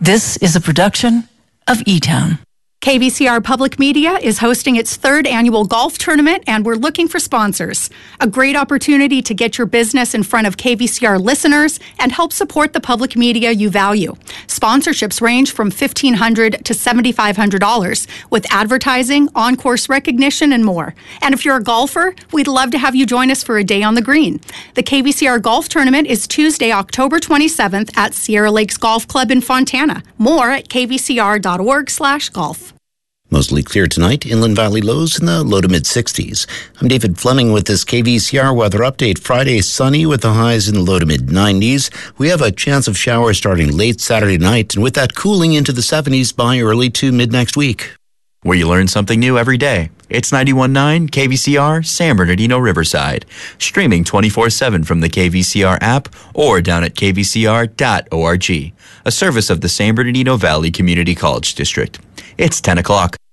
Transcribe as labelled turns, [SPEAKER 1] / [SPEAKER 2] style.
[SPEAKER 1] This is a production of E-Town.
[SPEAKER 2] KVCR Public Media is hosting its third annual golf tournament, and we're looking for sponsors. A great opportunity to get your business in front of KVCR listeners and help support the public media you value. Sponsorships range from $1,500 to $7,500 with advertising, on-course recognition, and more. And if you're a golfer, we'd love to have you join us for a day on the green. The KVCR Golf Tournament is Tuesday, October 27th at Sierra Lakes Golf Club in Fontana. More at kvcr.org/golf.
[SPEAKER 3] Mostly clear tonight, inland valley lows in the low to mid-60s. I'm David Fleming with this KVCR weather update. Friday, sunny with the highs in the low to mid-90s. We have a chance of showers starting late Saturday night, and with that cooling into the 70s by early to mid-next week.
[SPEAKER 4] Where you learn something new every day. It's 91.9 KVCR, San Bernardino Riverside. Streaming 24/7 from the KVCR app or down at kvcr.org. A service of the San Bernardino Valley Community College District. It's 10 o'clock.